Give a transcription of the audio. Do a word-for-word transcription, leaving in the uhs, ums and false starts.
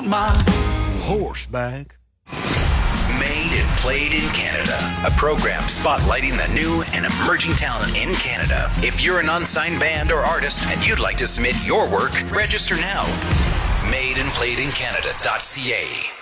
my horseback. Made and Played in Canada, a program spotlighting the new and emerging talent in Canada. If you're an unsigned band or artist and you'd like to submit your work, register now. made and played in canada dot c a